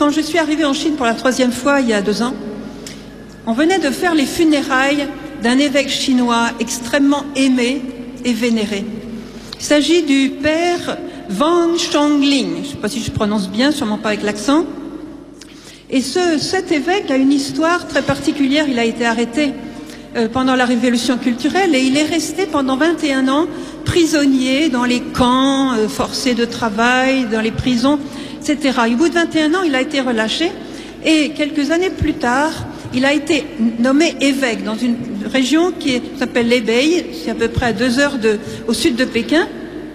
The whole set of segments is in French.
quand je suis arrivée en Chine pour la 3e fois il y a 2 ans, on venait de faire les funérailles d'un évêque chinois extrêmement aimé et vénéré. Il s'agit du père Wang Shongling, je ne sais pas si je prononce bien, sûrement pas avec l'accent. Et cet évêque a une histoire très particulière. Il a été arrêté pendant la révolution culturelle et il est resté pendant 21 ans prisonnier dans les camps forcés de travail, dans les prisons, etc. Et au bout de 21 ans, il a été relâché et quelques années plus tard, il a été nommé évêque dans une région qui s'appelle l'Hébei, c'est à peu près à 2 heures au sud de Pékin.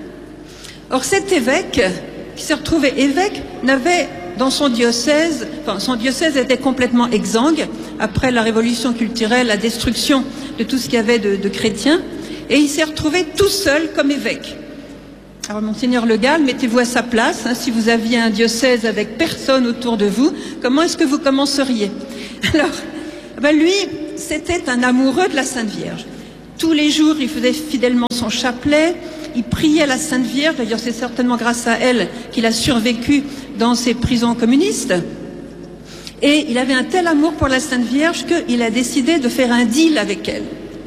Or cet évêque, qui s'est retrouvé évêque, n'avait dans son diocèse, son diocèse était complètement exsangue après la révolution culturelle, la destruction de tout ce qu'il y avait de chrétiens, et il s'est retrouvé tout seul comme évêque. Alors Monseigneur Le Gall, mettez-vous à sa place, hein, si vous aviez un diocèse avec personne autour de vous, comment est-ce que vous commenceriez? Alors, lui, c'était un amoureux de la Sainte Vierge. Tous les jours, il faisait fidèlement son chapelet, il priait la Sainte Vierge, d'ailleurs c'est certainement grâce à elle qu'il a survécu dans ces prisons communistes. Et il avait un tel amour pour la Sainte Vierge qu'il a décidé de faire un deal avec elle.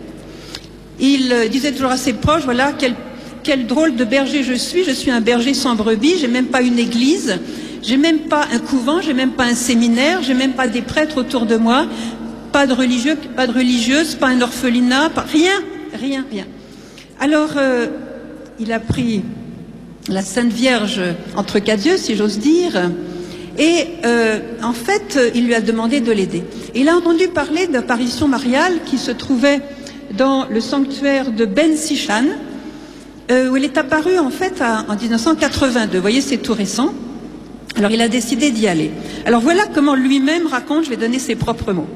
Il disait toujours à ses proches, voilà, quel drôle de berger je suis un berger sans brebis, j'ai même pas une église, j'ai même pas un couvent, j'ai même pas un séminaire, j'ai même pas des prêtres autour de moi, pas de religieux, pas de religieuse, pas un orphelinat, rien. Alors, il a pris la Sainte Vierge entre 4 yeux, si j'ose dire, et en fait, il lui a demandé de l'aider. Il a entendu parler d'apparition mariale qui se trouvait dans le sanctuaire de Ben Sichan, où elle est apparue en fait en 1982. Vous voyez, c'est tout récent. Alors il a décidé d'y aller. Alors voilà comment lui-même raconte, je vais donner ses propres mots.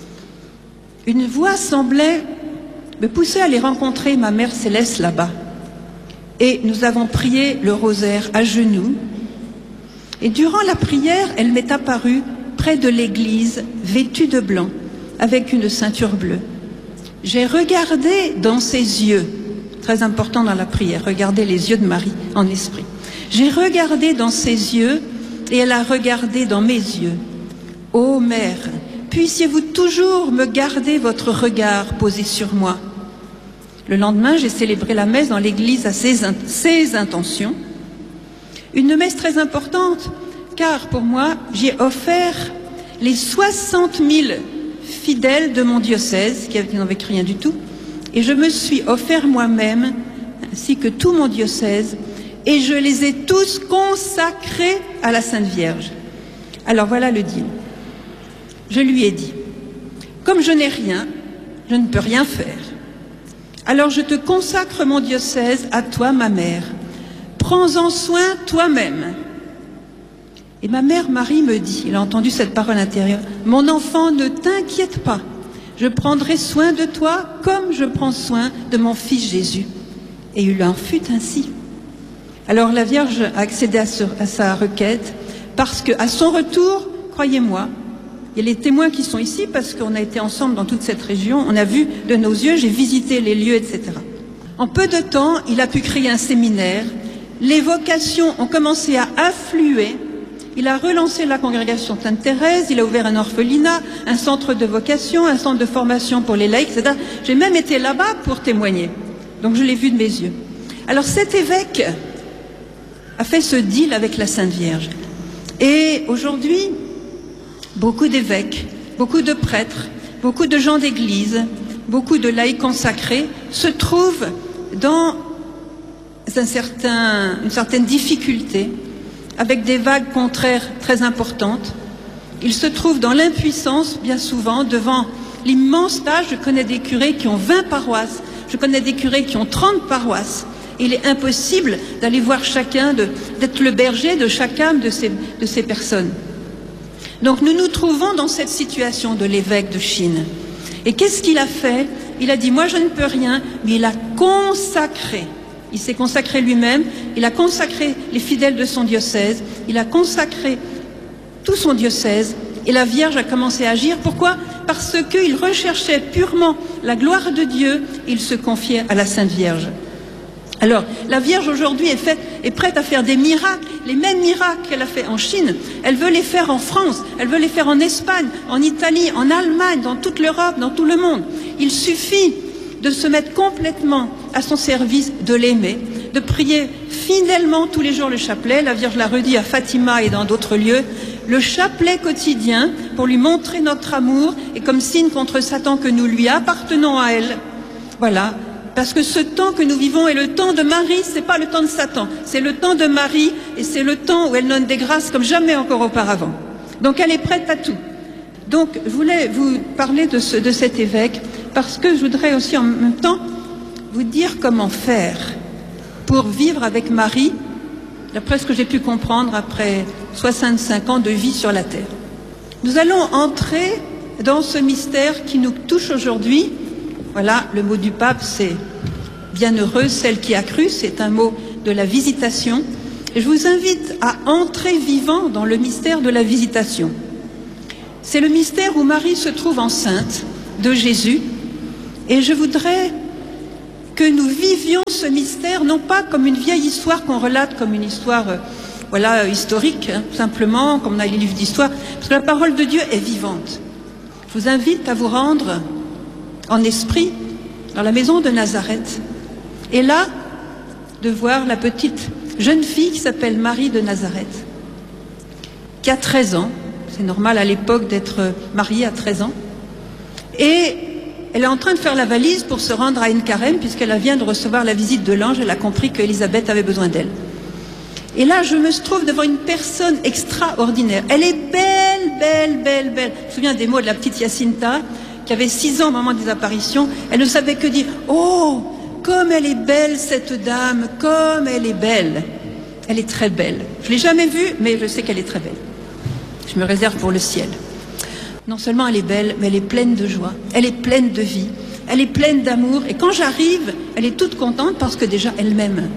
Une voix semblait me pousser à aller rencontrer ma mère céleste là-bas. Et nous avons prié le rosaire à genoux. Et durant la prière, elle m'est apparue près de l'église, vêtue de blanc, avec une ceinture bleue. J'ai regardé dans ses yeux, très important dans la prière, regardez les yeux de Marie en esprit. J'ai regardé dans ses yeux et elle a regardé dans mes yeux. Ô Mère, puissiez-vous toujours me garder votre regard posé sur moi. Le lendemain, j'ai célébré la messe dans l'église à ses intentions. Une messe très importante, car pour moi, j'ai offert les 60 000 fidèles de mon diocèse, qui n'avaient rien du tout, et je me suis offert moi-même, ainsi que tout mon diocèse, et je les ai tous consacrés à la Sainte Vierge. Alors voilà le deal. Je lui ai dit, comme je n'ai rien, je ne peux rien faire. Alors je te consacre mon diocèse à toi, ma mère. Prends-en soin toi-même. Et ma mère Marie me dit, il a entendu cette parole intérieure, mon enfant, ne t'inquiète pas, je prendrai soin de toi comme je prends soin de mon fils Jésus. Et il en fut ainsi. Alors la Vierge a accédé à sa requête, parce qu'à son retour, croyez-moi, il y a les témoins qui sont ici, parce qu'on a été ensemble dans toute cette région, on a vu de nos yeux, j'ai visité les lieux, etc. En peu de temps, il a pu créer un séminaire, les vocations ont commencé à affluer. Il a relancé la congrégation Sainte-Thérèse, il a ouvert un orphelinat, un centre de vocation, un centre de formation pour les laïcs, etc. J'ai même été là-bas pour témoigner. Donc je l'ai vu de mes yeux. Alors cet évêque a fait ce deal avec la Sainte Vierge. Et aujourd'hui, beaucoup d'évêques, beaucoup de prêtres, beaucoup de gens d'église, beaucoup de laïcs consacrés se trouvent dans une certaine difficulté, avec des vagues contraires très importantes. Ils se trouvent dans l'impuissance, bien souvent, devant l'immense tâche. Je connais des curés qui ont 20 paroisses, je connais des curés qui ont 30 paroisses. Il est impossible d'aller voir chacun, d'être le berger de chacun de ces personnes. Donc nous nous trouvons dans cette situation de l'évêque de Chine. Et qu'est-ce qu'il a fait? Il a dit, moi je ne peux rien, mais il a consacré. Il s'est consacré lui-même, il a consacré les fidèles de son diocèse, il a consacré tout son diocèse, et la Vierge a commencé à agir. Pourquoi? Parce qu'il recherchait purement la gloire de Dieu, il se confiait à la Sainte Vierge. Alors, la Vierge aujourd'hui est prête à faire des miracles, les mêmes miracles qu'elle a fait en Chine, elle veut les faire en France, elle veut les faire en Espagne, en Italie, en Allemagne, dans toute l'Europe, dans tout le monde. Il suffit de se mettre complètement à son service, de l'aimer, de prier fidèlement tous les jours le chapelet. La Vierge l'a redit à Fatima et dans d'autres lieux, le chapelet quotidien pour lui montrer notre amour et comme signe contre Satan que nous lui appartenons à elle. Voilà. Parce que ce temps que nous vivons est le temps de Marie, c'est pas le temps de Satan, c'est le temps de Marie et c'est le temps où elle donne des grâces comme jamais encore auparavant. Donc elle est prête à tout. Donc je voulais vous parler de cet évêque parce que je voudrais aussi en même temps vous dire comment faire pour vivre avec Marie, d'après ce que j'ai pu comprendre après 65 ans de vie sur la terre. Nous allons entrer dans ce mystère qui nous touche aujourd'hui. Voilà, le mot du pape, c'est « bienheureuse celle qui a cru », c'est un mot de la visitation. Et je vous invite à entrer vivant dans le mystère de la visitation. C'est le mystère où Marie se trouve enceinte de Jésus. Et je voudrais que nous vivions ce mystère, non pas comme une vieille histoire qu'on relate, comme une histoire historique, simplement, comme on a les livres d'histoire, parce que la parole de Dieu est vivante. Je vous invite à vous rendre en esprit dans la maison de Nazareth. Et là, de voir la petite jeune fille qui s'appelle Marie de Nazareth, qui a 13 ans. C'est normal à l'époque d'être mariée à 13 ans. Et elle est en train de faire la valise pour se rendre à Ein-Carême, puisqu'elle vient de recevoir la visite de l'ange. Elle a compris qu'Élisabeth avait besoin d'elle. Et là, je me trouve devant une personne extraordinaire. Elle est belle, belle, belle, belle. Je me souviens des mots de la petite Jacinta, qui avait 6 ans au moment des apparitions. Elle ne savait que dire « Oh, comme elle est belle cette dame, comme elle est belle !» Elle est très belle. Je ne l'ai jamais vue, mais je sais qu'elle est très belle. Je me réserve pour le ciel. Non seulement elle est belle, mais elle est pleine de joie. Elle est pleine de vie. Elle est pleine d'amour. Et quand j'arrive, elle est toute contente parce que déjà elle m'aime.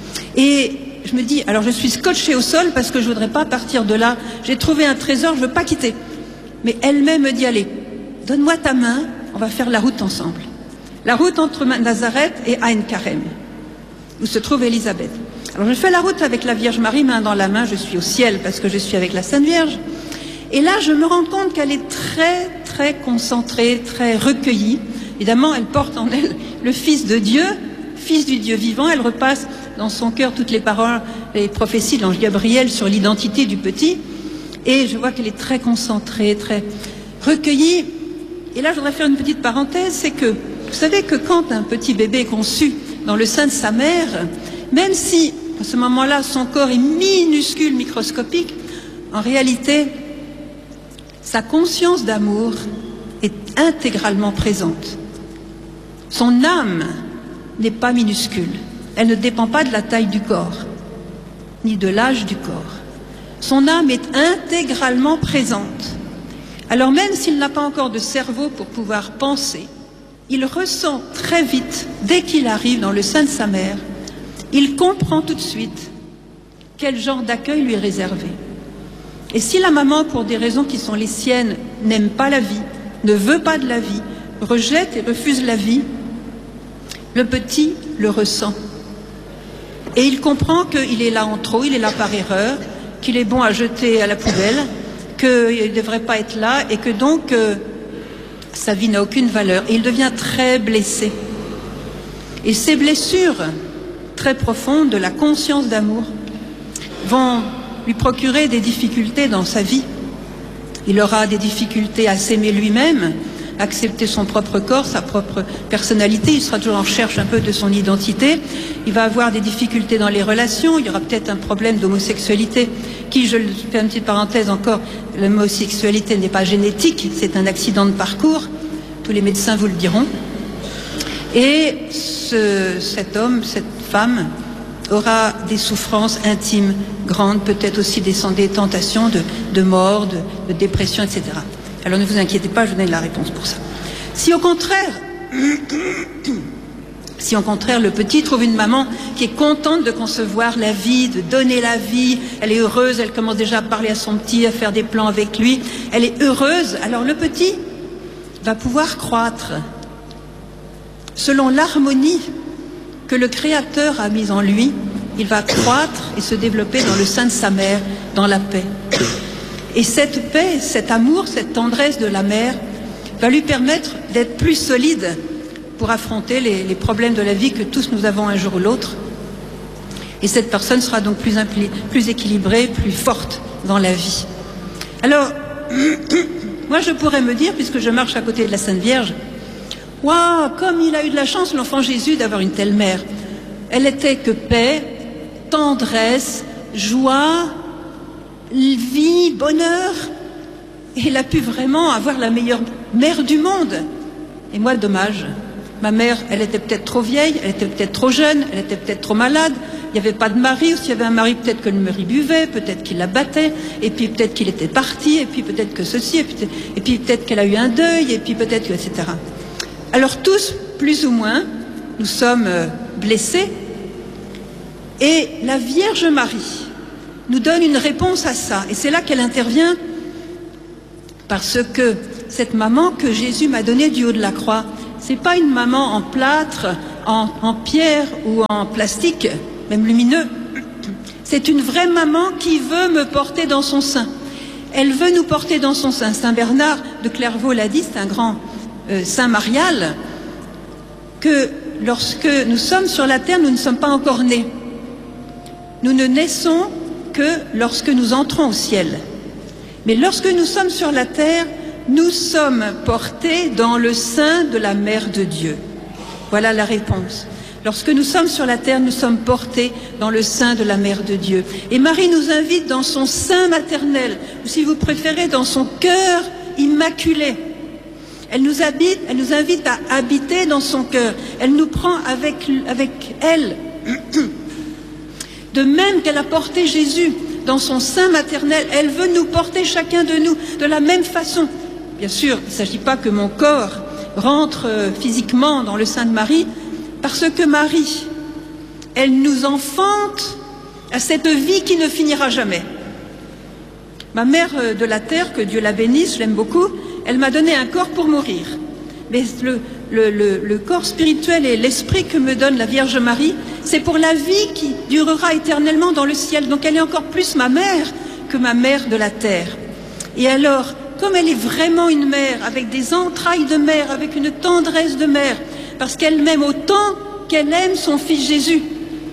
Et je me dis, alors je suis scotchée au sol parce que je ne voudrais pas partir de là. J'ai trouvé un trésor, je ne veux pas quitter. Mais elle-même me dit, allez, donne-moi ta main, on va faire la route ensemble. La route entre Nazareth et Ein-Carême, où se trouve Élisabeth. Alors je fais la route avec la Vierge Marie, main dans la main, je suis au ciel parce que je suis avec la Sainte Vierge. Et là, je me rends compte qu'elle est très, très concentrée, très recueillie. Évidemment, elle porte en elle le Fils de Dieu, Fils du Dieu vivant. Elle repasse dans son cœur toutes les paroles, les prophéties de l'ange Gabriel sur l'identité du petit. Et je vois qu'elle est très concentrée, très recueillie. Et là, je voudrais faire une petite parenthèse, c'est que, vous savez que quand un petit bébé est conçu dans le sein de sa mère, même si, à ce moment-là, son corps est minuscule, microscopique, en réalité, sa conscience d'amour est intégralement présente. Son âme n'est pas minuscule. Elle ne dépend pas de la taille du corps, ni de l'âge du corps. Son âme est intégralement présente. Alors même s'il n'a pas encore de cerveau pour pouvoir penser, il ressent très vite, dès qu'il arrive dans le sein de sa mère, il comprend tout de suite quel genre d'accueil lui est réservé. Et si la maman, pour des raisons qui sont les siennes, n'aime pas la vie, ne veut pas de la vie, rejette et refuse la vie, le petit le ressent. Et il comprend qu'il est là en trop, il est là par erreur, qu'il est bon à jeter à la poubelle, qu'il ne devrait pas être là et que donc sa vie n'a aucune valeur. Et il devient très blessé. Et ces blessures très profondes de la conscience d'amour vont lui procurer des difficultés dans sa vie. Il aura des difficultés à s'aimer lui-même, à accepter son propre corps, sa propre personnalité. Il sera toujours en recherche un peu de son identité. Il va avoir des difficultés dans les relations. Il y aura peut-être un problème d'homosexualité qui, je fais une petite parenthèse encore, l'homosexualité n'est pas génétique, c'est un accident de parcours. Tous les médecins vous le diront. Et cet homme, cette femme, aura des souffrances intimes grandes, peut-être aussi des tentations de mort, de dépression, etc. Alors ne vous inquiétez pas, je vous donne la réponse pour ça. Si au contraire, le petit trouve une maman qui est contente de concevoir la vie, de donner la vie, elle est heureuse, elle commence déjà à parler à son petit, à faire des plans avec lui, elle est heureuse, alors le petit va pouvoir croître selon l'harmonie que le Créateur a mis en lui, il va croître et se développer dans le sein de sa mère, dans la paix. Et cette paix, cet amour, cette tendresse de la mère va lui permettre d'être plus solide pour affronter les problèmes de la vie que tous nous avons un jour ou l'autre. Et cette personne sera donc plus équilibrée, plus forte dans la vie. Alors, moi je pourrais me dire, puisque je marche à côté de la Sainte Vierge, « Waouh, comme il a eu de la chance, l'enfant Jésus, d'avoir une telle mère. Elle était que paix, tendresse, joie, vie, bonheur. Et il a pu vraiment avoir la meilleure mère du monde. Et moi, dommage. Ma mère, elle était peut-être trop vieille, elle était peut-être trop jeune, elle était peut-être trop malade. Il n'y avait pas de mari, ou s'il y avait un mari, peut-être que le mari buvait, peut-être qu'il la battait, et puis peut-être qu'il était parti, et puis peut-être que ceci, et puis peut-être qu'elle a eu un deuil, et puis peut-être que, etc. Alors tous, plus ou moins, nous sommes blessés, et la Vierge Marie nous donne une réponse à ça, et c'est là qu'elle intervient, parce que cette maman que Jésus m'a donnée du haut de la croix, c'est pas une maman en plâtre, en pierre ou en plastique, même lumineux. C'est une vraie maman qui veut me porter dans son sein. Elle veut nous porter dans son sein. Saint Bernard de Clairvaux l'a dit, c'est un grand saint marial, que lorsque nous sommes sur la terre, nous ne sommes pas encore nés. Nous ne naissons que lorsque nous entrons au ciel. Mais lorsque nous sommes sur la terre, nous sommes portés dans le sein de la Mère de Dieu. Voilà la réponse. Lorsque nous sommes sur la terre, nous sommes portés dans le sein de la Mère de Dieu. Et Marie nous invite dans son sein maternel, ou si vous préférez, dans son cœur immaculé. Elle nous invite à habiter dans son cœur. Elle nous prend avec elle. De même qu'elle a porté Jésus dans son sein maternel, elle veut nous porter chacun de nous de la même façon. Bien sûr, il ne s'agit pas que mon corps rentre physiquement dans le sein de Marie, parce que Marie, elle nous enfante à cette vie qui ne finira jamais. Ma mère de la terre, que Dieu la bénisse, je l'aime beaucoup, elle m'a donné un corps pour mourir. Mais le corps spirituel et l'esprit que me donne la Vierge Marie, c'est pour la vie qui durera éternellement dans le ciel. Donc elle est encore plus ma mère que ma mère de la terre. Et alors, comme elle est vraiment une mère, avec des entrailles de mère, avec une tendresse de mère, parce qu'elle m'aime autant qu'elle aime son fils Jésus.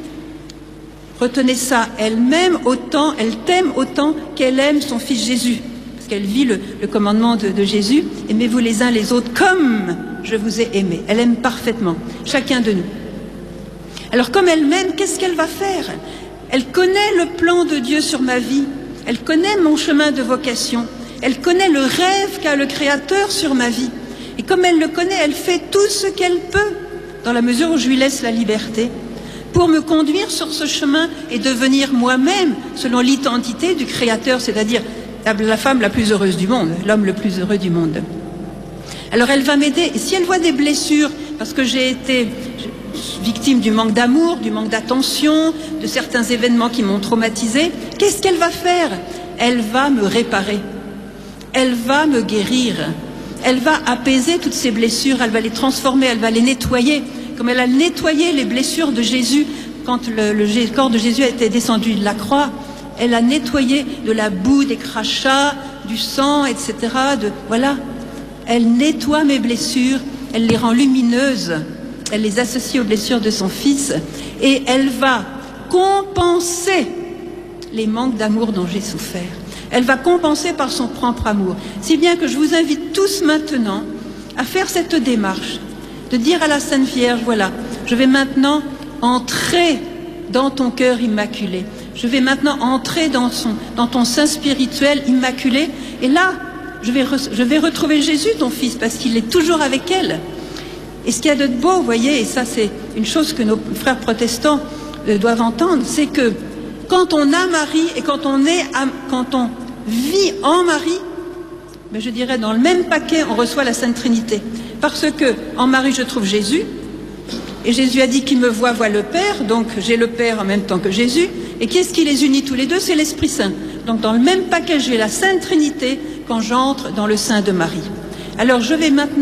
Retenez ça, elle m'aime autant, elle t'aime autant qu'elle aime son fils Jésus. Parce qu'elle vit le commandement de Jésus, aimez-vous les uns les autres comme je vous ai aimé. Elle aime parfaitement, chacun de nous. Alors comme elle m'aime, qu'est-ce qu'elle va faire? Elle connaît le plan de Dieu sur ma vie, elle connaît mon chemin de vocation, elle connaît le rêve qu'a le Créateur sur ma vie. Et comme elle le connaît, elle fait tout ce qu'elle peut, dans la mesure où je lui laisse la liberté, pour me conduire sur ce chemin et devenir moi-même, selon l'identité du Créateur, c'est-à-dire la femme la plus heureuse du monde, l'homme le plus heureux du monde. Alors elle va m'aider, et si elle voit des blessures, parce que j'ai été victime du manque d'amour, du manque d'attention, de certains événements qui m'ont traumatisée, qu'est-ce qu'elle va faire? Elle va me réparer, elle va me guérir, elle va apaiser toutes ces blessures, elle va les transformer, elle va les nettoyer, comme elle a nettoyé les blessures de Jésus quand le corps de Jésus a été descendu de la croix. Elle a nettoyé de la boue, des crachats, du sang, etc. Voilà, elle nettoie mes blessures, elle les rend lumineuses, elle les associe aux blessures de son fils, et elle va compenser les manques d'amour dont j'ai souffert. Elle va compenser par son propre amour. Si bien que je vous invite tous maintenant à faire cette démarche, de dire à la Sainte Vierge, voilà, je vais maintenant entrer dans ton cœur immaculé. Je vais maintenant entrer dans ton sein spirituel immaculé. Et là, je vais retrouver Jésus, ton fils, parce qu'il est toujours avec elle. Et ce qu'il y a de beau, vous voyez, et ça c'est une chose que nos frères protestants doivent entendre, c'est que quand on a Marie et quand on vit en Marie, mais je dirais dans le même paquet, on reçoit la Sainte Trinité. Parce que en Marie, je trouve Jésus, et Jésus a dit qu'il me voit le Père, donc j'ai le Père en même temps que Jésus, et qu'est-ce qui les unit tous les deux? C'est l'Esprit Saint. Donc dans le même paquet, j'ai la Sainte Trinité quand j'entre dans le sein de Marie. Alors je vais maintenant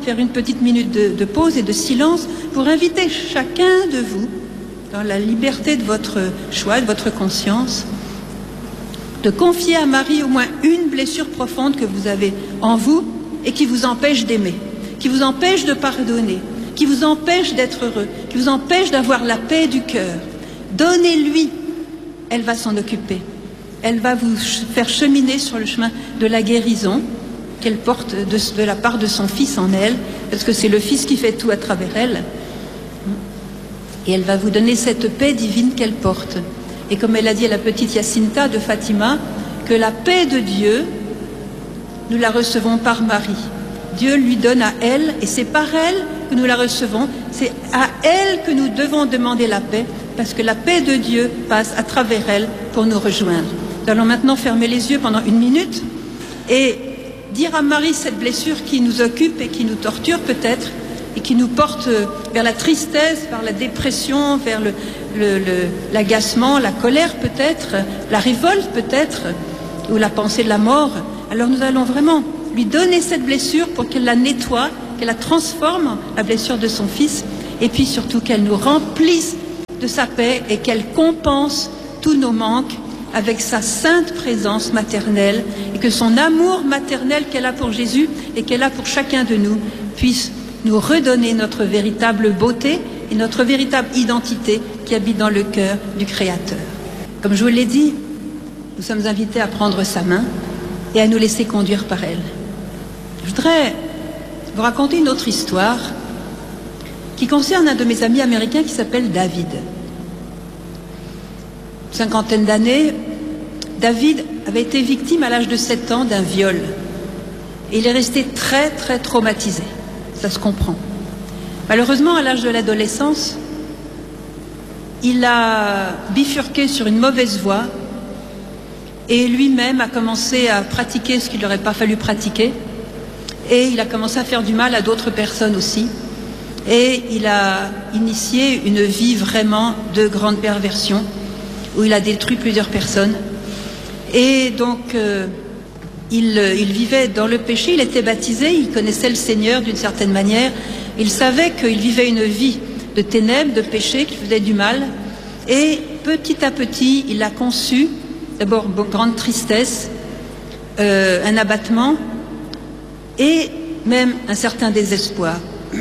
faire une petite minute de pause et de silence pour inviter chacun de vous, dans la liberté de votre choix, de votre conscience, de confier à Marie au moins une blessure profonde que vous avez en vous et qui vous empêche d'aimer, qui vous empêche de pardonner, qui vous empêche d'être heureux, qui vous empêche d'avoir la paix du cœur. Donnez-lui, elle va s'en occuper. Elle va vous faire cheminer sur le chemin de la guérison qu'elle porte de la part de son Fils en elle, parce que c'est le Fils qui fait tout à travers elle. Et elle va vous donner cette paix divine qu'elle porte. Et comme elle a dit à la petite Jacinta de Fatima, que la paix de Dieu, nous la recevons par Marie. Dieu lui donne à elle, et c'est par elle que nous la recevons. C'est à elle que nous devons demander la paix, parce que la paix de Dieu passe à travers elle pour nous rejoindre. Nous allons maintenant fermer les yeux pendant 1 minute et dire à Marie cette blessure qui nous occupe et qui nous torture peut-être, et qui nous porte vers la tristesse, vers la dépression, vers l'agacement, la colère peut-être, la révolte peut-être, ou la pensée de la mort. Alors nous allons vraiment lui donner cette blessure pour qu'elle la nettoie, qu'elle la transforme, la blessure de son Fils, et puis surtout qu'elle nous remplisse de sa paix et qu'elle compense tous nos manques avec sa sainte présence maternelle, et que son amour maternel qu'elle a pour Jésus et qu'elle a pour chacun de nous puisse nous redonner notre véritable beauté et notre véritable identité qui habite dans le cœur du Créateur. Comme je vous l'ai dit, nous sommes invités à prendre sa main et à nous laisser conduire par elle. Je voudrais vous raconter une autre histoire qui concerne un de mes amis américains qui s'appelle David. Une 50aine d'années, David avait été victime à l'âge de 7 ans d'un viol. Et il est resté très très traumatisé. Ça se comprend. Malheureusement, à l'âge de l'adolescence, il a bifurqué sur une mauvaise voie et lui-même a commencé à pratiquer ce qu'il n'aurait pas fallu pratiquer, et il a commencé à faire du mal à d'autres personnes aussi, et il a initié une vie vraiment de grande perversion où il a détruit plusieurs personnes. Et donc il vivait dans le péché, il était baptisé, il connaissait le Seigneur d'une certaine manière, il savait qu'il vivait une vie de ténèbres, de péché, qui faisait du mal, et petit à petit il a conçu d'abord grande tristesse, un abattement et même un certain désespoir.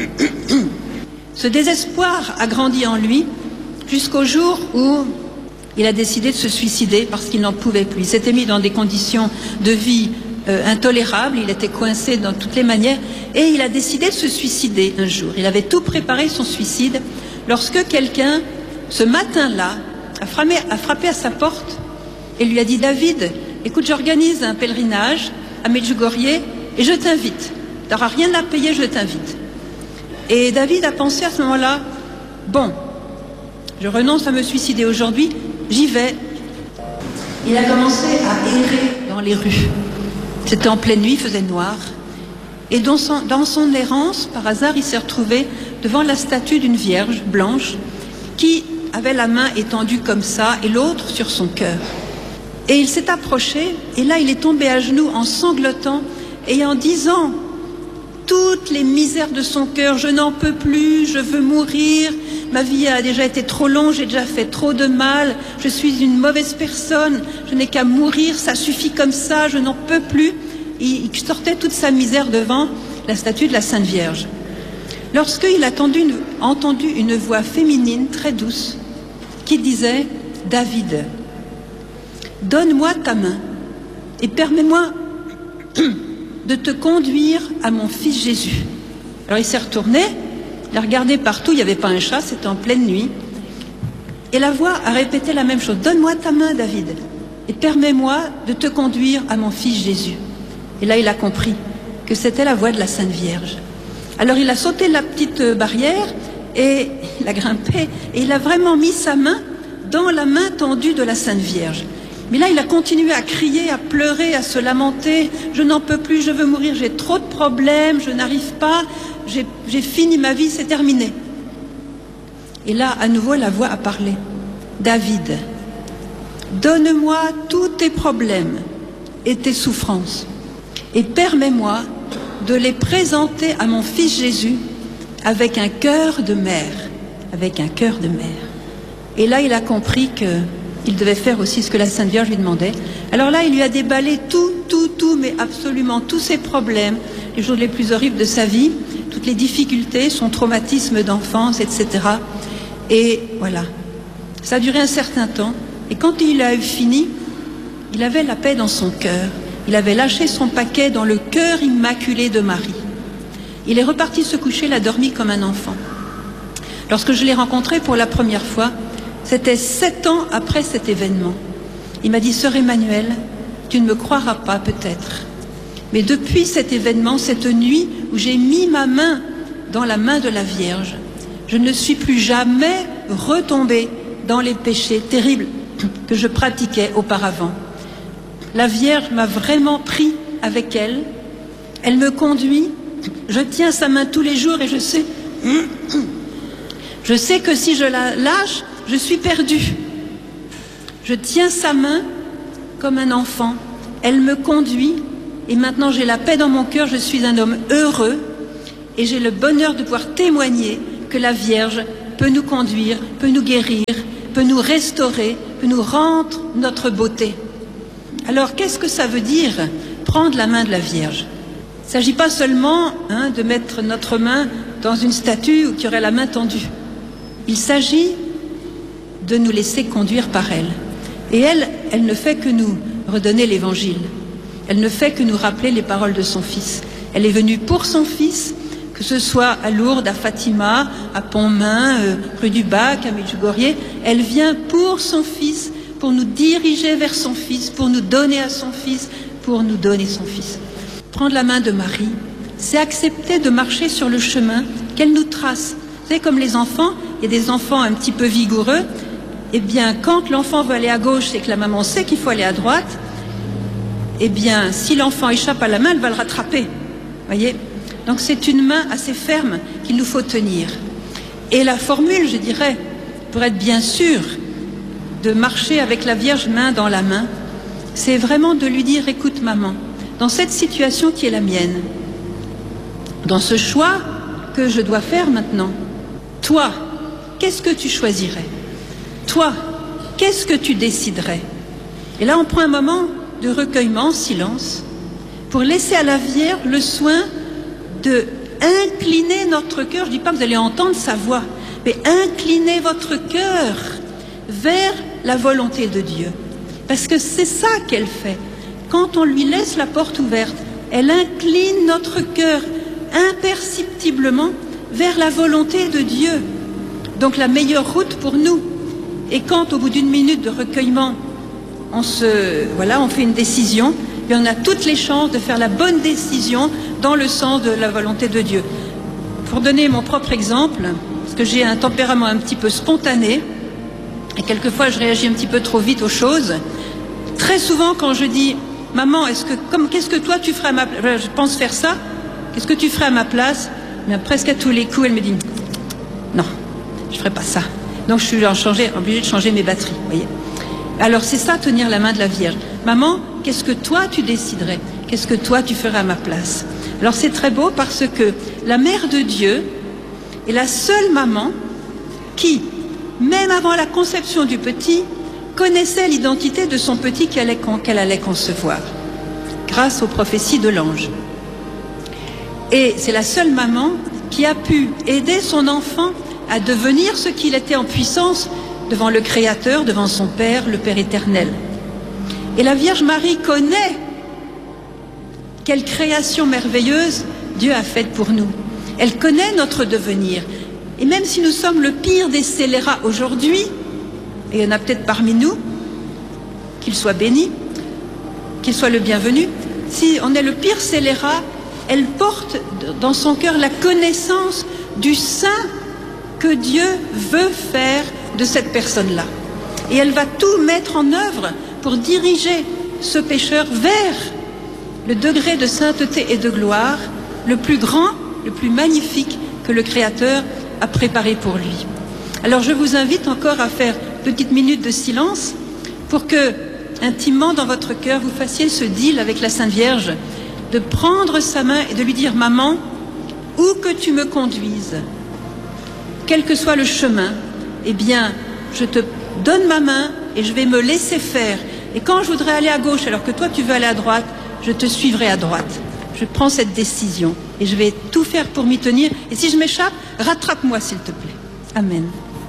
Ce désespoir a grandi en lui jusqu'au jour où il a décidé de se suicider parce qu'il n'en pouvait plus. Il s'était mis dans des conditions de vie intolérables, il était coincé dans toutes les manières, et il a décidé de se suicider un jour. Il avait tout préparé, son suicide, lorsque quelqu'un, ce matin-là, a frappé à sa porte et lui a dit: David, écoute, j'organise un pèlerinage à Medjugorje et je t'invite. Tu n'auras rien à payer, je t'invite. Et David a pensé à ce moment-là: bon, je renonce à me suicider aujourd'hui, j'y vais. Il a commencé à errer dans les rues. C'était en pleine nuit, il faisait noir. Et dans son errance, par hasard, il s'est retrouvé devant la statue d'une vierge blanche qui avait la main étendue comme ça et l'autre sur son cœur. Et il s'est approché, et là il est tombé à genoux en sanglotant et en disant toutes les misères de son cœur: je n'en peux plus, je veux mourir, ma vie a déjà été trop longue, j'ai déjà fait trop de mal, je suis une mauvaise personne, je n'ai qu'à mourir, ça suffit comme ça, je n'en peux plus. Il sortait toute sa misère devant la statue de la Sainte Vierge. Lorsqu'il a entendu une voix féminine très douce qui disait: David, donne-moi ta main et permets-moi de te conduire à mon fils Jésus. Alors il s'est retourné, il a regardé partout, il n'y avait pas un chat, c'était en pleine nuit. Et la voix a répété la même chose: donne-moi ta main, David, et permets-moi de te conduire à mon fils Jésus. Et là il a compris que c'était la voix de la Sainte Vierge. Alors il a sauté la petite barrière et il a grimpé et il a vraiment mis sa main dans la main tendue de la Sainte Vierge. Mais là, il a continué à crier, à pleurer, à se lamenter. Je n'en peux plus, je veux mourir, j'ai trop de problèmes, je n'arrive pas, j'ai fini ma vie, c'est terminé. Et là, à nouveau, la voix a parlé. David, donne-moi tous tes problèmes et tes souffrances et permets-moi de les présenter à mon fils Jésus avec un cœur de mère, avec un cœur de mère. Et là, il a compris qu'il devait faire aussi ce que la Sainte Vierge lui demandait. Alors là, il lui a déballé tout, mais absolument tous ses problèmes, les jours les plus horribles de sa vie, toutes les difficultés, son traumatisme d'enfance, etc. Et voilà, ça a duré un certain temps. Et quand il a eu fini, il avait la paix dans son cœur. Il avait lâché son paquet dans le cœur immaculé de Marie. Il est reparti se coucher, il a dormi comme un enfant. Lorsque je l'ai rencontré pour la première fois, c'était 7 ans après cet événement. Il m'a dit, Sœur Emmanuelle, tu ne me croiras pas peut-être, mais depuis cet événement, cette nuit où j'ai mis ma main dans la main de la Vierge, je ne suis plus jamais retombée dans les péchés terribles que je pratiquais auparavant. La Vierge m'a vraiment pris avec elle, elle me conduit, je tiens sa main tous les jours et je sais que si je la lâche, je suis perdue. Je tiens sa main comme un enfant, elle me conduit et maintenant j'ai la paix dans mon cœur, je suis un homme heureux et j'ai le bonheur de pouvoir témoigner que la Vierge peut nous conduire, peut nous guérir, peut nous restaurer, peut nous rendre notre beauté. Alors qu'est-ce que ça veut dire prendre la main de la Vierge? Il ne s'agit pas seulement de mettre notre main dans une statue qui aurait la main tendue. Il s'agit de nous laisser conduire par elle. Et elle ne fait que nous redonner l'Évangile. Elle ne fait que nous rappeler les paroles de son Fils. Elle est venue pour son Fils, que ce soit à Lourdes, à Fatima, à Pontmain, rue du Bac, à Medjugorje. Elle vient pour son Fils, pour nous diriger vers son Fils, pour nous donner à son Fils, pour nous donner son Fils. Prendre la main de Marie, c'est accepter de marcher sur le chemin qu'elle nous trace. Vous savez, comme les enfants, il y a des enfants un petit peu vigoureux, eh bien, quand l'enfant veut aller à gauche et que la maman sait qu'il faut aller à droite, eh bien, si l'enfant échappe à la main, elle va le rattraper. Voyez ? Donc c'est une main assez ferme qu'il nous faut tenir. Et la formule, je dirais, pour être bien sûr de marcher avec la Vierge main dans la main, c'est vraiment de lui dire, écoute maman, dans cette situation qui est la mienne, dans ce choix que je dois faire maintenant, toi, qu'est-ce que tu choisirais? Toi, qu'est-ce que tu déciderais? Et là, on prend un moment de recueillement, silence, pour laisser à la Vierge le soin de incliner notre cœur. Je ne dis pas que vous allez entendre sa voix, mais inclinez votre cœur vers la volonté de Dieu. Parce que c'est ça qu'elle fait. Quand on lui laisse la porte ouverte, elle incline notre cœur imperceptiblement vers la volonté de Dieu. Donc la meilleure route pour nous. Et quand au bout d'une minute de recueillement, on fait une décision, et on a toutes les chances de faire la bonne décision dans le sens de la volonté de Dieu. Pour donner mon propre exemple, parce que j'ai un tempérament un petit peu spontané, et quelquefois je réagis un petit peu trop vite aux choses, très souvent quand je dis « Maman, qu'est-ce que toi tu ferais à ma place ?» Je pense faire ça, qu'est-ce que tu ferais à ma place? Mais presque à tous les coups, elle me dit « Non, je ne ferais pas ça. » Donc je suis obligée de changer mes batteries, voyez. Alors c'est ça, tenir la main de la Vierge. Maman, qu'est-ce que toi tu déciderais? Qu'est-ce que toi tu ferais à ma place? Alors c'est très beau parce que la Mère de Dieu est la seule maman qui, même avant la conception du petit, connaissait l'identité de son petit qu'elle allait concevoir, grâce aux prophéties de l'ange. Et c'est la seule maman qui a pu aider son enfant à devenir ce qu'il était en puissance devant le Créateur, devant son Père, le Père éternel. Et la Vierge Marie connaît quelle création merveilleuse Dieu a faite pour nous. Elle connaît notre devenir. Et même si nous sommes le pire des scélérats aujourd'hui, et il y en a peut-être parmi nous, qu'il soit béni, qu'il soit le bienvenu, si on est le pire scélérat, elle porte dans son cœur la connaissance du saint que Dieu veut faire de cette personne-là. Et elle va tout mettre en œuvre pour diriger ce pécheur vers le degré de sainteté et de gloire le plus grand, le plus magnifique que le Créateur a préparé pour lui. Alors je vous invite encore à faire une petite minute de silence pour que, intimement dans votre cœur, vous fassiez ce deal avec la Sainte Vierge. de prendre sa main et de lui dire « Maman, où que tu me conduises, quel que soit le chemin, eh bien, je te donne ma main et je vais me laisser faire. Et quand je voudrais aller à gauche alors que toi tu veux aller à droite, je te suivrai à droite. Je prends cette décision et je vais tout faire pour m'y tenir. Et si je m'échappe, rattrape-moi s'il te plaît. Amen. »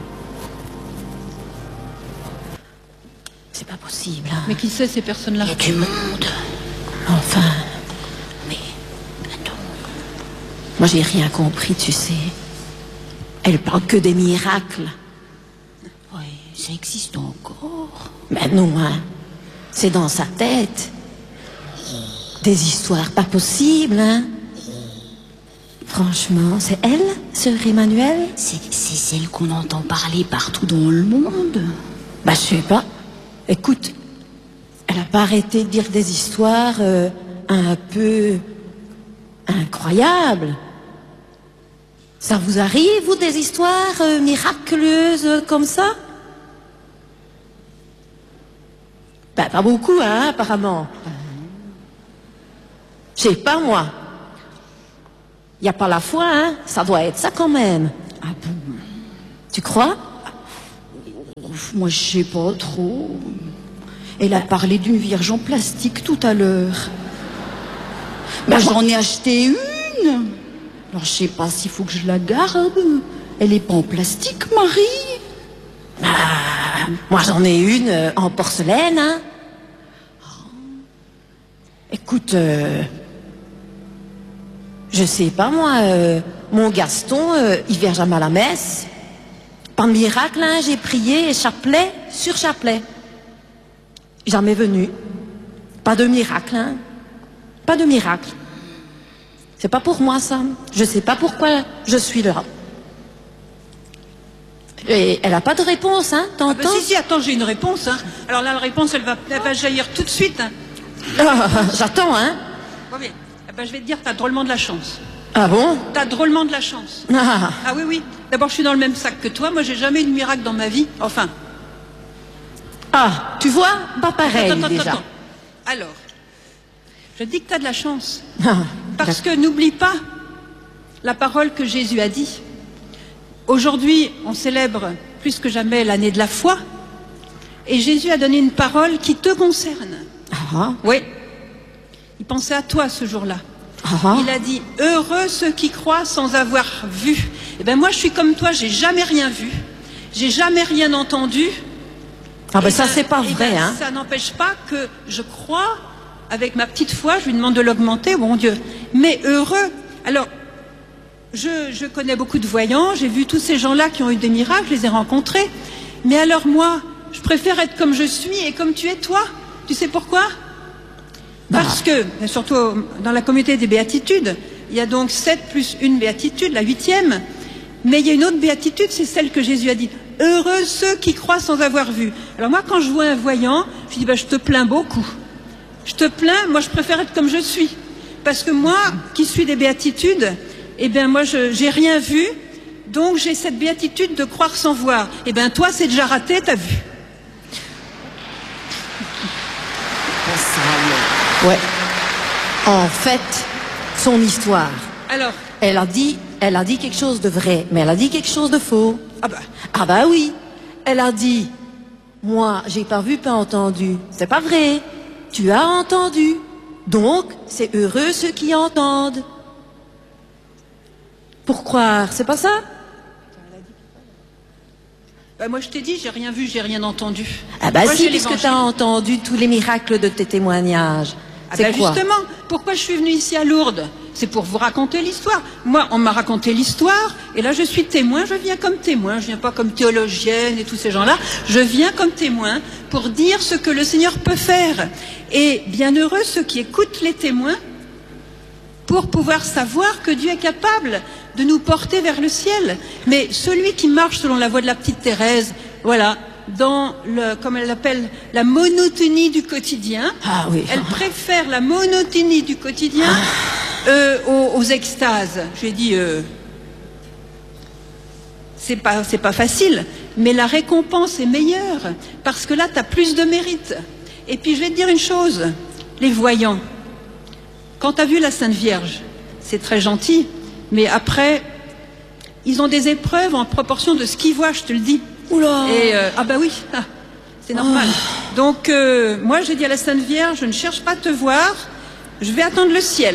C'est pas possible. Hein. Mais qui c'est ces personnes-là? Il y a du monde. Enfin. Mais, attends. Moi, j'ai rien compris, tu sais. Elle parle que des miracles. Oui, ça existe encore. Mais non, hein. C'est dans sa tête. Des histoires pas possibles, hein. Franchement, c'est elle, sœur Emmanuel? C'est celle qu'on entend parler partout dans le monde. Bah, je sais pas. Écoute, elle a pas arrêté de dire des histoires un peu incroyables. Ça vous arrive, vous, des histoires miraculeuses comme ça? Ben, pas beaucoup, hein, apparemment. Je sais pas, moi. Il n'y a pas la foi, hein. Ça doit être ça quand même. Ah bon? Tu crois? Moi, je sais pas trop. Elle a parlé d'une vierge en plastique tout à l'heure. Moi, j'en ai acheté une. Alors, je sais pas s'il faut que je la garde. Elle est pas en plastique, Marie. Ah, moi, j'en ai une en porcelaine, hein. Écoute, je sais pas, moi, mon Gaston, il vient jamais à la messe. Par miracle, hein, j'ai prié chapelet sur chapelet. Jamais venu. Pas de miracle, hein. Pas de miracle. C'est pas pour moi, ça. Je sais pas pourquoi je suis là. Et elle a pas de réponse, hein, t'entends? Si, attends, j'ai une réponse, hein. Alors là, la réponse, elle va jaillir tout de suite, hein. Ah, j'attends, hein. Bon, bien. Eh ben, je vais te dire, t'as drôlement de la chance. Ah bon? T'as drôlement de la chance. Ah oui, oui. D'abord, je suis dans le même sac que toi. Moi, j'ai jamais eu de miracle dans ma vie. Enfin. Ah, tu vois? Pas pareil, déjà. Attends. Alors, je dis que t'as de la chance. Ah, Parce que n'oublie pas la parole que Jésus a dit. Aujourd'hui, on célèbre plus que jamais l'année de la foi. Et Jésus a donné une parole qui te concerne. ah, Oui. Il pensait à toi ce jour-là. ah. Il a dit « Heureux ceux qui croient sans avoir vu ». Eh bien moi je suis comme toi, j'ai jamais rien vu, j'ai jamais rien entendu. Ah ben Et ça c'est pas et vrai, ben, hein. Ça n'empêche pas que je crois, avec ma petite foi, je lui demande de l'augmenter, bon Dieu. Mais heureux. Alors, je connais beaucoup de voyants, j'ai vu tous ces gens-là qui ont eu des miracles, je les ai rencontrés. Mais alors moi, je préfère être comme je suis et comme tu es toi. Tu sais pourquoi ? Parce que, surtout dans la communauté des béatitudes, il y a donc 7 plus une béatitude, la 8e, mais il y a une autre béatitude, c'est celle que Jésus a dit. Heureux ceux qui croient sans avoir vu. Alors moi, quand je vois un voyant, je dis, je te plains beaucoup. Je te plains, moi je préfère être comme je suis. Parce que moi, qui suis des béatitudes, eh bien moi, j'ai rien vu, donc j'ai cette béatitude de croire sans voir. Eh bien toi, c'est déjà raté, t'as vu. Ouais. En fait, son histoire. Alors, Elle a dit quelque chose de vrai, mais elle a dit quelque chose de faux. ah bah oui. Elle a dit, moi, j'ai pas vu, pas entendu. C'est pas vrai. Tu as entendu. Donc, c'est heureux ceux qui entendent. Pour croire, c'est pas ça? moi je t'ai dit, j'ai rien vu, j'ai rien entendu. Ah bah moi, si, j'ai puisque l'évangile. t'as entendu tous les miracles de tes témoignages. C'est quoi? Justement, pourquoi je suis venue ici à Lourdes? C'est pour vous raconter l'histoire. Moi, on m'a raconté l'histoire, et là je suis témoin, je viens comme témoin, je viens pas comme théologienne et tous ces gens-là, je viens comme témoin pour dire ce que le Seigneur peut faire. Et bienheureux ceux qui écoutent les témoins pour pouvoir savoir que Dieu est capable de nous porter vers le ciel. Mais celui qui marche selon la voie de la petite Thérèse, voilà, dans le, comme elle l'appelle, la monotonie du quotidien. Ah oui. Elle préfère la monotonie du quotidien aux extases. J'ai dit, c'est pas facile, mais la récompense est meilleure parce que là, tu as plus de mérite. Et puis, je vais te dire une chose, les voyants. quand tu as vu la Sainte Vierge, c'est très gentil, mais après, ils ont des épreuves en proportion de ce qu'ils voient, je te le dis. Oula. Et ah bah oui, c'est normal. Donc moi j'ai dit à la Sainte Vierge, je ne cherche pas à te voir, je vais attendre le ciel.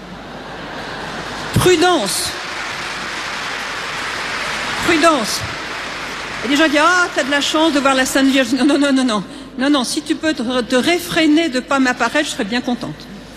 Prudence. Prudence. Et les gens disent, ah, t'as de la chance de voir la Sainte Vierge. Non, non, non, non, non. Non, non, si tu peux te réfréner de ne pas m'apparaître, je serais bien contente.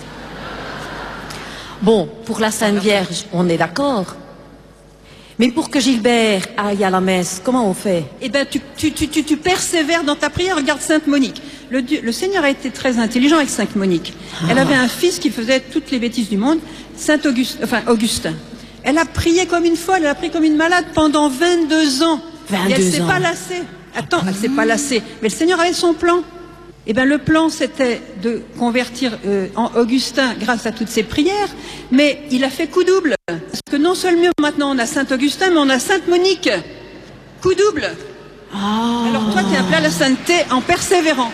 Bon, pour la Sainte Vierge, on est d'accord. Mais pour que Gilbert aille à la messe, comment on fait? Eh bien, tu persévères dans ta prière. Regarde Sainte Monique. Le Seigneur a été très intelligent avec Sainte Monique. Elle avait un fils qui faisait toutes les bêtises du monde, Augustin. Elle a prié comme une folle, elle a prié comme une malade pendant 22 ans. 22 et elle ne s'est ans. pas lassée. Attends, elle ne s'est pas lassée. Mais le Seigneur avait son plan. Eh bien, le plan, c'était de convertir en Augustin grâce à toutes ses prières, mais il a fait coup double. Parce que non seulement maintenant on a Saint Augustin, mais on a Sainte Monique. Coup double. Ah. Alors toi, tu es appelé à la sainteté en persévérant.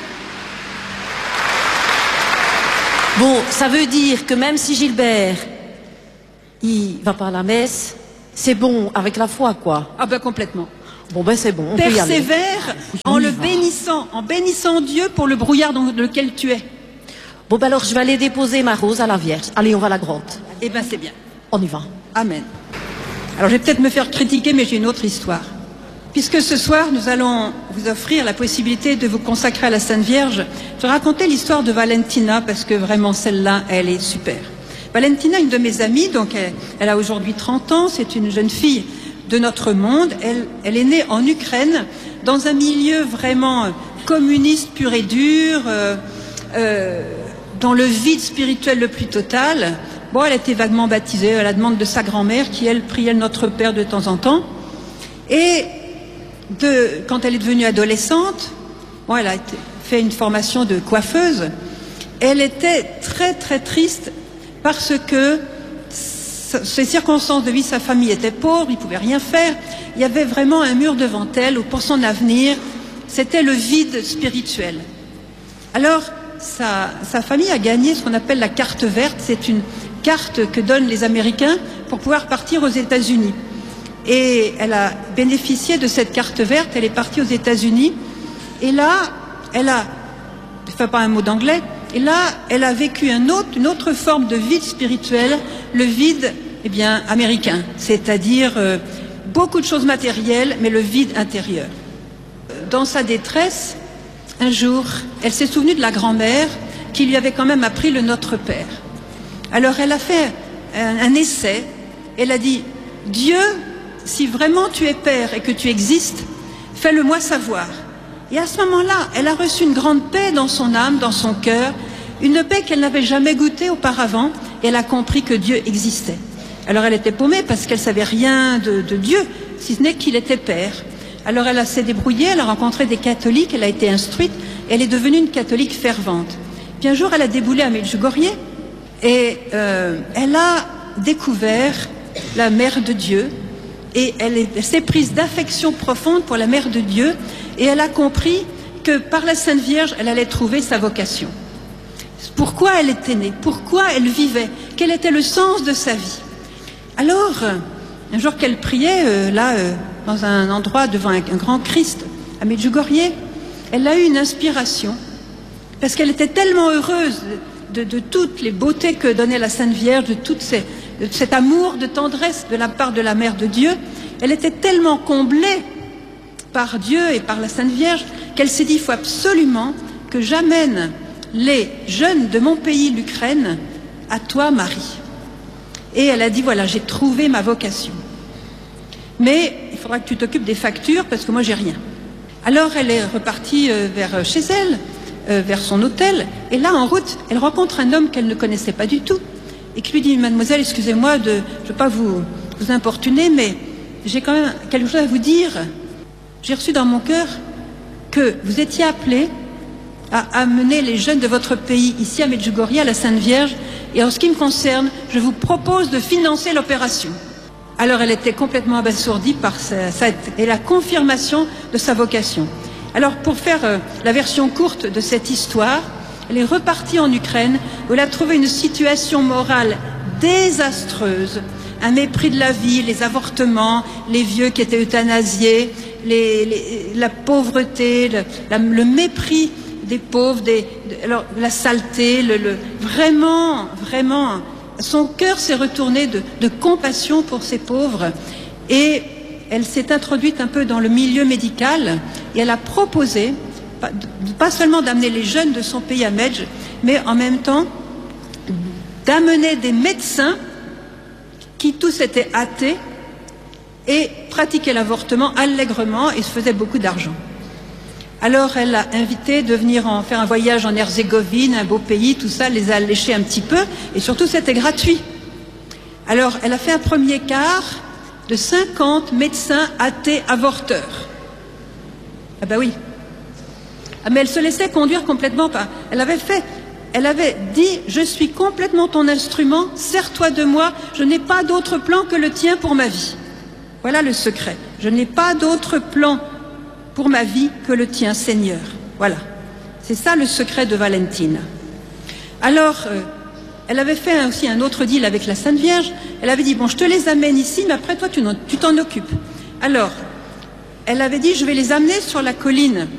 Bon, ça veut dire que même si Gilbert, il va pas à la messe, c'est bon avec la foi, quoi. Ah ben complètement. Bon, ben c'est bon, on peut y aller. Persévère en le bénissant, en bénissant Dieu pour le brouillard dans lequel tu es. Bon, ben alors je vais aller déposer ma rose à la Vierge. Allez, on va à la grotte. Eh ben c'est bien. On y va. Amen. Alors je vais peut-être me faire critiquer, mais j'ai une autre histoire. Puisque ce soir, nous allons vous offrir la possibilité de vous consacrer à la Sainte Vierge, je vais raconter l'histoire de Valentina, parce que vraiment celle-là, elle est super. Valentina, une de mes amies, donc elle a aujourd'hui 30 ans, c'est une jeune fille de notre monde. Elle est née en Ukraine, dans un milieu vraiment communiste pur et dur, dans le vide spirituel le plus total. Bon, elle a été vaguement baptisée à la demande de sa grand-mère, qui, elle, priait le Notre Père de temps en temps. Et quand elle est devenue adolescente, bon, elle a fait une formation de coiffeuse. Elle était très, très triste parce que ses circonstances de vie, sa famille était pauvre, il ne pouvait rien faire. Il y avait vraiment un mur devant elle, où pour son avenir, c'était le vide spirituel. Alors, sa famille a gagné ce qu'on appelle la carte verte. C'est une carte que donnent les Américains pour pouvoir partir aux États-Unis. Et elle a bénéficié de cette carte verte, elle est partie aux États-Unis. Et là, elle a, je ne fais pas un mot d'anglais, et là, elle a vécu une autre forme de vide spirituel, le vide, eh bien, américain. C'est-à-dire beaucoup de choses matérielles, mais le vide intérieur. Dans sa détresse, un jour, elle s'est souvenue de la grand-mère qui lui avait quand même appris le Notre Père. Alors elle a fait un essai, elle a dit, Dieu, si vraiment tu es Père et que tu existes, fais-le-moi savoir. Et à ce moment-là, elle a reçu une grande paix dans son âme, dans son cœur, une paix qu'elle n'avait jamais goûtée auparavant, et elle a compris que Dieu existait. Alors elle était paumée parce qu'elle savait rien de Dieu, si ce n'est qu'il était Père. Alors elle s'est débrouillée, elle a rencontré des catholiques, elle a été instruite, et elle est devenue une catholique fervente. Puis un jour, elle a déboulé à Medjugorje, et elle a découvert la Mère de Dieu, et elle s'est prise d'affection profonde pour la Mère de Dieu, et elle a compris que par la Sainte Vierge, elle allait trouver sa vocation. Pourquoi elle était née? Pourquoi elle vivait? Quel était le sens de sa vie? Alors, un jour qu'elle priait, dans un endroit devant un grand Christ, à Medjugorje, elle a eu une inspiration, parce qu'elle était tellement heureuse de toutes les beautés que donnait la Sainte Vierge, de cet amour, de tendresse de la part de la Mère de Dieu. Elle était tellement comblée par Dieu et par la Sainte Vierge qu'elle s'est dit, il faut absolument que j'amène les jeunes de mon pays, l'Ukraine, à toi, Marie. Et elle a dit, voilà, j'ai trouvé ma vocation. Mais il faudra que tu t'occupes des factures parce que moi, j'ai rien. Alors, elle est repartie vers chez elle, vers son hôtel. Et là, en route, elle rencontre un homme qu'elle ne connaissait pas du tout et qui lui dit, mademoiselle, excusez-moi, je ne veux pas vous importuner, mais j'ai quand même quelque chose à vous dire. J'ai reçu dans mon cœur que vous étiez appelée à amener les jeunes de votre pays ici à Medjugorje, à la Sainte Vierge, et en ce qui me concerne, je vous propose de financer l'opération. Alors elle était complètement abasourdie par et la confirmation de sa vocation. Alors pour faire la version courte de cette histoire, Elle est repartie en Ukraine, où elle a trouvé une situation morale désastreuse, un mépris de la vie, les avortements, les vieux qui étaient euthanasiés, la pauvreté, le mépris des pauvres, alors, la saleté, vraiment, son cœur s'est retourné de compassion pour ces pauvres, et elle s'est introduite un peu dans le milieu médical, et elle a proposé, pas seulement d'amener les jeunes de son pays à Medj, mais en même temps d'amener des médecins qui tous étaient athées et pratiquaient l'avortement allègrement et se faisaient beaucoup d'argent. Alors elle a invité de venir faire un voyage en Herzégovine, un beau pays, tout ça, les a alléchés un petit peu, et surtout c'était gratuit. Alors elle a fait un premier quart de 50 médecins athées avorteurs. Ah ben oui. Ah, mais elle se laissait conduire complètement par... Elle avait dit, je suis complètement ton instrument, sers-toi de moi, je n'ai pas d'autre plan que le tien pour ma vie. Voilà le secret. Je n'ai pas d'autre plan pour ma vie que le tien, Seigneur. Voilà. C'est ça le secret de Valentine. Alors, elle avait fait aussi un autre deal avec la Sainte Vierge. Elle avait dit, bon, je te les amène ici, mais après toi, tu t'en occupes. Alors, elle avait dit, je vais les amener sur la colline